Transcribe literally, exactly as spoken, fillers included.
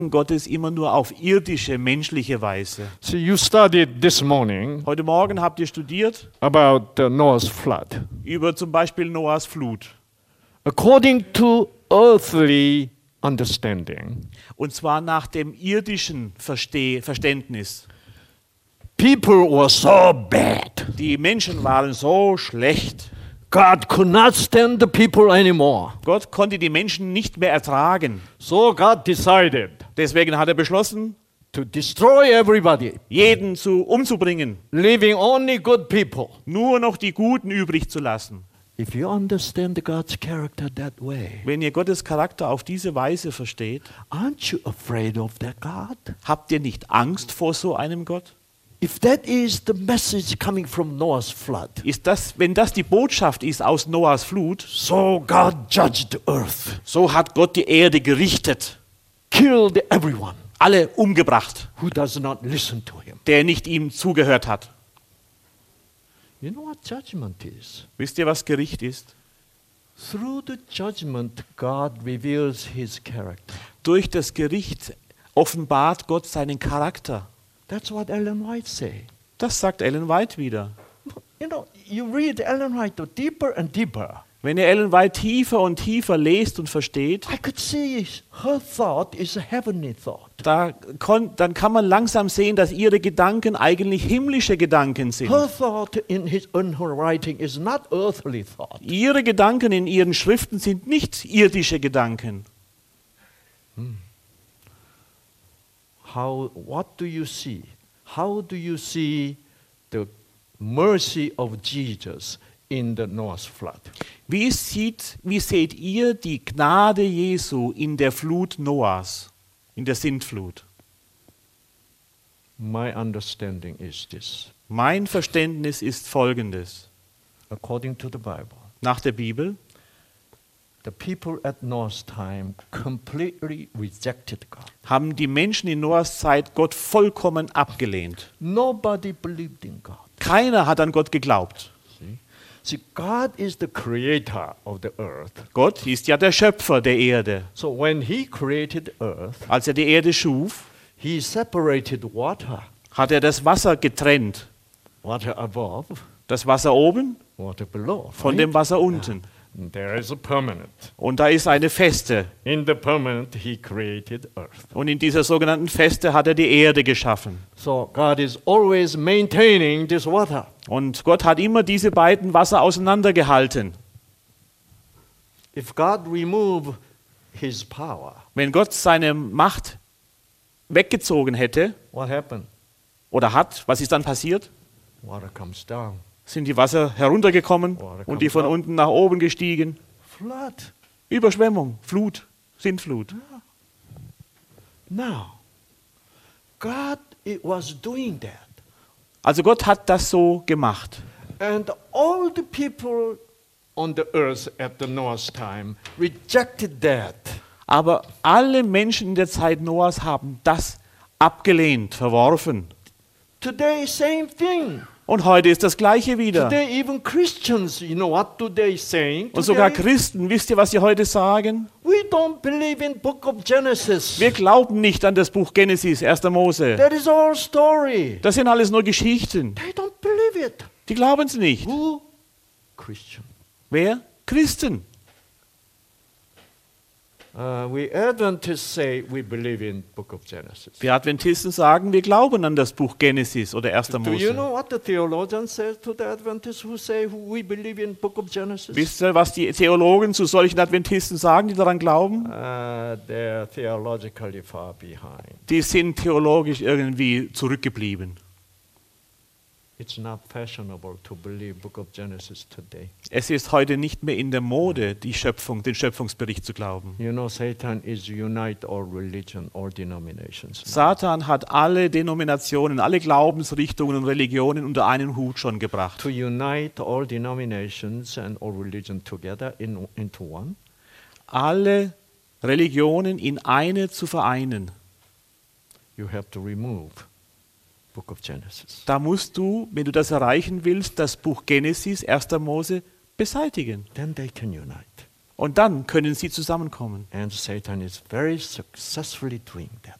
Gottes immer nur auf irdische, menschliche Weise. See, you studied this morning Heute Morgen habt ihr studiert about the Noah's flood. über zum Beispiel Noahs Flut. According to earthly understanding, Und zwar nach dem irdischen Versteh Verständnis. people were so bad. Die Menschen waren so schlecht. God could not stand the people anymore. Gott konnte die Menschen nicht mehr ertragen. So God decided Deswegen hat er beschlossen, to destroy everybody, jeden zu, umzubringen. leaving only good people. Nur noch die Guten übrig zu lassen. If you understand God's character that way, Wenn ihr Gottes Charakter auf diese Weise versteht, aren't you afraid of that God? habt ihr nicht Angst vor so einem Gott? If that is the message coming from Noah's flood, Ist das, wenn das die Botschaft ist aus Noahs Flut, so God judged the earth, so hat Gott die Erde gerichtet, killed everyone alle umgebracht, who does not listen to him. der nicht ihm zugehört hat. You know what judgment is? Wisst ihr, was Gericht ist? Through the judgment, God reveals his character. Durch das Gericht offenbart Gott seinen Charakter. That's what Ellen White say. Das sagt Ellen White wieder. You know, you read Ellen White deeper and deeper. Wenn ihr Ellen White tiefer und tiefer lest und versteht, I could see her thought is a heavenly thought. da kon, dann kann man langsam sehen, dass ihre Gedanken eigentlich himmlische Gedanken sind. Her thought in his in her writing is not earthly thought. Ihre Gedanken in ihren Schriften sind nicht irdische Gedanken. How, what do you see? How do you see the mercy of Jesus in the Noah's flood? Wie, sieht, wie seht ihr die Gnade Jesu in der Flut Noahs, in der Sintflut? My understanding is this. Mein Verständnis ist folgendes. According to the Bible, Nach der Bibel, the people at Noah's time completely rejected God. haben die Menschen in Noahs Zeit Gott vollkommen abgelehnt. Nobody believed in God. Keiner hat an Gott geglaubt. See? See, God is the creator of the earth. Gott ist ja der Schöpfer der Erde. So when he created earth, Als er die Erde schuf, he separated water, hat er das Wasser getrennt. water above, Das Wasser oben water below. von right? dem Wasser unten. And there is a permanent. Und da ist eine Feste. In the permanent, he created earth. Und in dieser sogenannten Feste hat er die Erde geschaffen. So God is always maintaining this water. Und Gott hat immer diese beiden Wasser auseinandergehalten. If God remove his power, Wenn Gott seine Macht weggezogen hätte what happened? oder hat, was ist dann passiert? Water comes down. Sind die Wasser heruntergekommen Water und die comes von up. unten nach oben gestiegen? Flood. Überschwemmung, Flut, Sintflut. Now, God it was doing that. Also Gott hat das so gemacht. And all the people on the earth at the Noah's time rejected that. Aber alle Menschen in der Zeit Noahs haben das abgelehnt, verworfen. Today, same thing. Und heute ist das Gleiche wieder. Today, even Christians, you know what do they saying? Und sogar today? Christen, wisst ihr, was sie heute sagen? We don't believe in Book of Genesis. Wir glauben nicht an das Buch Genesis, erster Mose. That is all story. Das sind alles nur Geschichten. They don't believe it. Die glauben es nicht. Who? Christian. Wer? Christen. Uh, we Adventists say we believe in Book of Genesis. Wir Adventisten sagen, wir glauben an das Buch Genesis oder erster Do you Mose. know what the theologian says to the Adventists who say who we believe in Book of Genesis? Wisst ihr, was die Theologen zu solchen Adventisten sagen, die daran glauben? Uh, they're theologically far behind. Die sind theologisch irgendwie zurückgeblieben. It's not fashionable to believe Book of Genesis today. Es ist heute nicht mehr in der Mode, die Schöpfung, den Schöpfungsbericht zu glauben. You know, Satan is unite all religion, all denominations. now. Satan hat alle Denominationen, alle Glaubensrichtungen und Religionen unter einen Hut schon gebracht. To unite all denominations and all religion together in, into one, Alle Religionen in eine zu vereinen. you have to remove Book of Genesis. Da musst du, wenn du das erreichen willst, das Buch Genesis, erster Mose, beseitigen. Then they can unite. Und dann können sie zusammenkommen. And Satan is very successfully doing that.